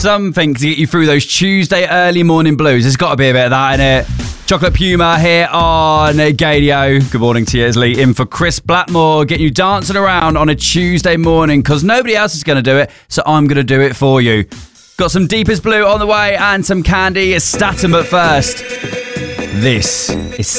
something to get you through those Tuesday early morning blues. There's got to be a bit of that in it. Chocolate Puma here on Gadio. Good morning to you, it's Lee in for Chris Blackmore, getting you dancing around on a Tuesday morning because nobody else is going to do it, so I'm going to do it for you. Got some Deepest Blue on the way and some Candy Statham, but first, this is